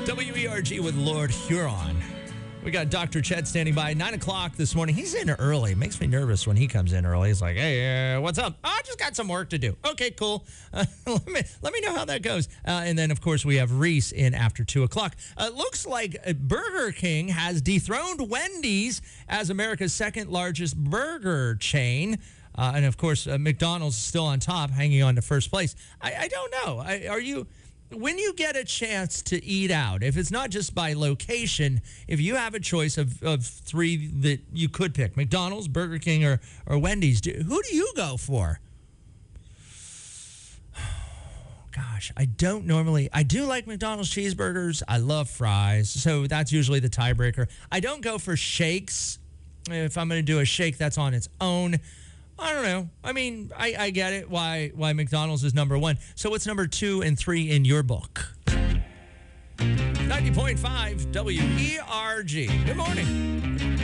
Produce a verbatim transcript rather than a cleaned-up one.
W E R G with Lord Huron. We got Doctor Chet standing by. nine o'clock this morning. He's in early. Makes me nervous when he comes in early. He's like, hey, uh, what's up? Oh, I just got some work to do. Okay, cool. Uh, let, me, let me know how that goes. Uh, and then, of course, we have Reese in after two o'clock. Uh, looks like Burger King has dethroned Wendy's as America's second largest burger chain. Uh, and, of course, uh, McDonald's is still on top, hanging on to first place. I, I don't know. I, are you... When you get a chance to eat out, if it's not just by location, if you have a choice of, of three that you could pick, McDonald's, Burger King, or, or Wendy's, do, who do you go for? Gosh, I don't normally, I do like McDonald's cheeseburgers. I love fries, so that's usually the tiebreaker. I don't go for shakes. If I'm going to do a shake, that's on its own. I don't know. I mean, I, I get it why why McDonald's is number one. So what's number two and three in your book? ninety point five W E R G. Good morning.